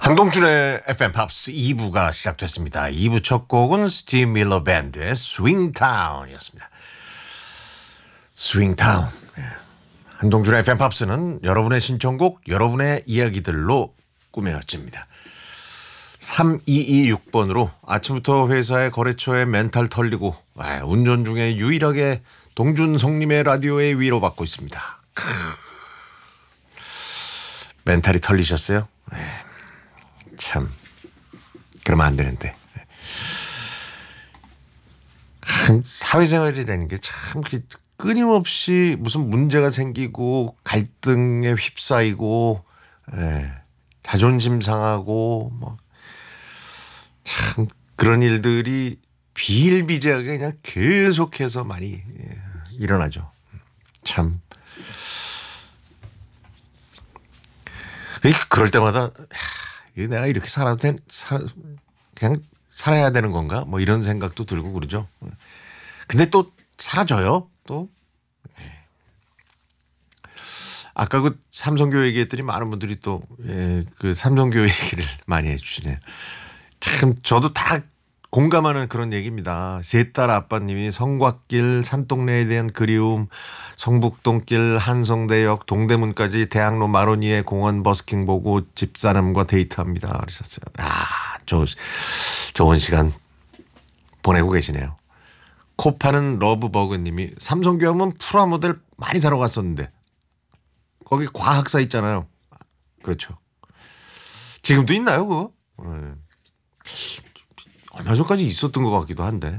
한동준의 FM 팝스 2부가 시작됐습니다. 2부 첫 곡은 스티브 밀러 밴드의 스윙타운이었습니다. 스윙타운. 한동준의 FM 팝스는 여러분의 신청곡, 여러분의 이야기들로 꾸며집니다. 3226번으로 아침부터 회사의 거래처에 멘탈 털리고 운전 중에 유일하게 동준성님의 라디오에 위로받고 있습니다. 멘탈이 털리셨어요? 참 그러면 안 되는데 사회생활이라는 게 참 끊임없이 무슨 문제가 생기고 갈등에 휩싸이고 자존심 상하고 뭐 참 그런 일들이 비일비재하게 그냥 계속해서 많이 일어나죠. 참 그럴 때마다 내가 이렇게 살아도 그냥 살아야 되는 건가? 뭐 이런 생각도 들고 그러죠. 근데 또 사라져요. 또. 아까 그 삼성교회 얘기했더니 많은 분들이 또 그 삼성교회 얘기를 많이 해주시네요. 참 저도 다 공감하는 그런 얘기입니다. 세 딸 아빠님이 성곽길 산동네에 대한 그리움, 성북동길 한성대역 동대문까지 대학로 마로니에 공원 버스킹 보고 집사람과 데이트합니다. 그러셨어요. 좋은 시간 보내고 계시네요. 코파는 러브버그님이 삼성교회 하면 프라모델 많이 사러 갔었는데 거기 과학사 있잖아요. 그렇죠. 지금도 있나요 그거? 얼마 전까지 있었던 것 같기도 한데.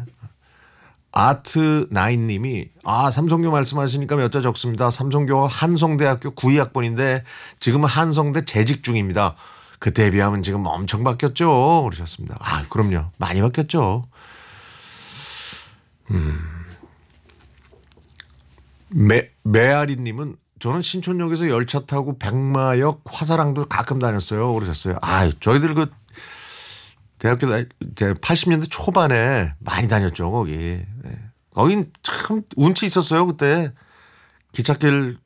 아트9님이 삼성교 말씀하시니까 몇 자 적습니다. 삼성교 한성대학교 9학번인데 지금은 한성대 재직 중입니다. 그때에 비하면 지금 엄청 바뀌었죠. 그러셨습니다. 그럼요. 많이 바뀌었죠. 메아리님은 저는 신촌역에서 열차 타고 백마역 화사랑도 가끔 다녔어요. 그러셨어요. 저희들 그 대학교 80년대 초반에 많이 다녔죠. 거긴 참 운치 있었어요. 그때 기찻길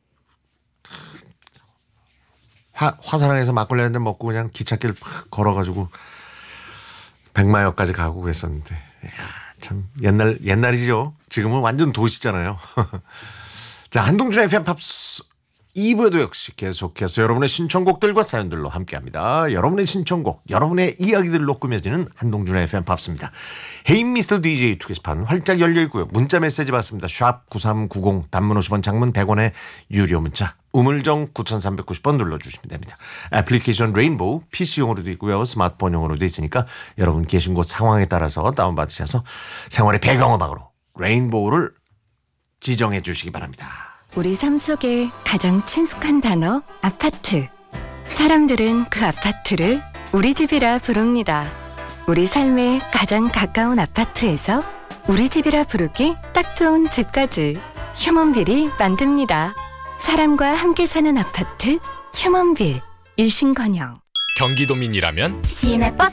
화사랑에서 막걸리 한 잔 먹고 그냥 기찻길 걸어가지고 백마역까지 가고 그랬었는데 참 옛날이죠. 지금은 완전 도시잖아요. 자, 한동준의 FM 팝스 2부에도 역시 계속해서 여러분의 신청곡들과 사연들로 함께합니다. 여러분의 신청곡, 여러분의 이야기들로 꾸며지는 한동준의 FM 팝스입니다. Hey Mr. DJ 투게시판 활짝 열려있고요. 문자 메시지 받습니다. 샵 9390 단문 50원 장문 100원의 유료 문자 우물정 9390번 눌러주시면 됩니다. 애플리케이션 레인보우 PC용으로도 있고요. 스마트폰용으로도 있으니까 여러분 계신 곳 상황에 따라서 다운받으셔서 생활의 배경음악으로 레인보우를 지정해 주시기 바랍니다. 우리 삶 속에 가장 친숙한 단어 아파트. 사람들은 그 아파트를 우리 집이라 부릅니다. 우리 삶에 가장 가까운 아파트에서 우리 집이라 부르기 딱 좋은 집까지 휴먼빌이 만듭니다. 사람과 함께 사는 아파트 휴먼빌. 일신건영. 경기도민이라면 시내버스